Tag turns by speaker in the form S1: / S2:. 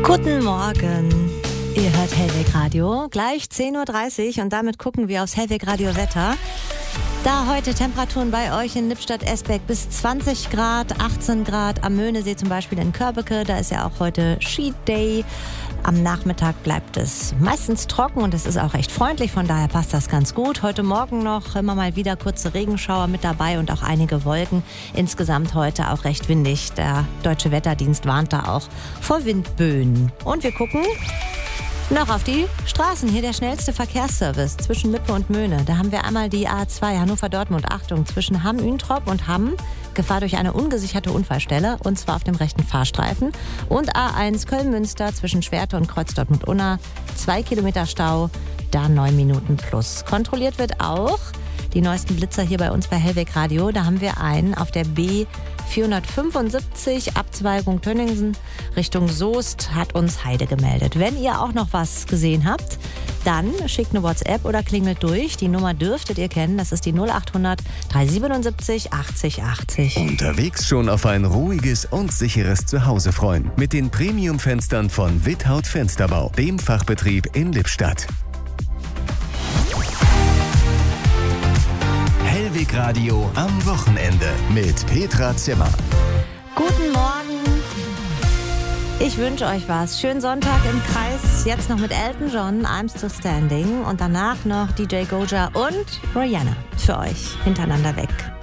S1: Guten Morgen. Ihr hört Hellweg Radio, gleich 10.30 Uhr und damit gucken wir aufs Hellweg Radio Wetter. Da heute Temperaturen bei euch in Lippstadt-Esbeck bis 20 Grad, 18 Grad, am Möhnesee zum Beispiel in Körbeke, da ist ja auch heute Sheet Day. Am Nachmittag bleibt es meistens trocken und es ist auch recht freundlich, von daher passt das ganz gut. Heute Morgen noch immer mal wieder kurze Regenschauer mit dabei und auch einige Wolken. Insgesamt heute auch recht windig. Der Deutsche Wetterdienst warnt da auch vor Windböen. Und wir gucken noch auf die Straßen. Hier der schnellste Verkehrsservice zwischen Lippe und Möhne. Da haben wir einmal die A2 Hannover-Dortmund. Achtung, zwischen Hamm-Üntrop und Hamm. Gefahr durch eine ungesicherte Unfallstelle, und zwar auf dem rechten Fahrstreifen. Und A1 Köln-Münster zwischen Schwerte und Kreuz Dortmund-Unna. 2 Kilometer Stau, da 9 Minuten plus. Kontrolliert wird auch die neuesten Blitzer hier bei uns bei Hellweg Radio. Da haben wir einen auf der B475, Abzweigung Tönningsen Richtung Soest, hat uns Heide gemeldet. Wenn ihr auch noch was gesehen habt, dann schickt eine WhatsApp oder klingelt durch. Die Nummer dürftet ihr kennen, das ist die 0800 377 80 80.
S2: Unterwegs schon auf ein ruhiges und sicheres Zuhause freuen. Mit den Premium-Fenstern von Without Fensterbau, dem Fachbetrieb in Lippstadt. Hellweg Radio am Wochenende mit Petra Zimmer.
S1: Guten Morgen. Ich wünsche euch was. Schönen Sonntag im Kreis. Jetzt noch mit Elton John, I'm Still Standing. Und danach noch DJ Goja und Rihanna für euch hintereinander weg.